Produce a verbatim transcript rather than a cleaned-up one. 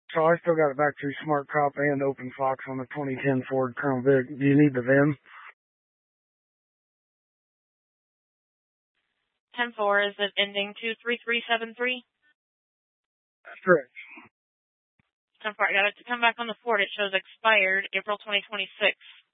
So I still got a factory smart cop and open fox on the twenty ten Ford Crown Vic. Do you need the V I N? ten four, is it ending two three three seven three? That's correct. ten four, I got it to come back on the Ford. It shows expired April twenty twenty-six.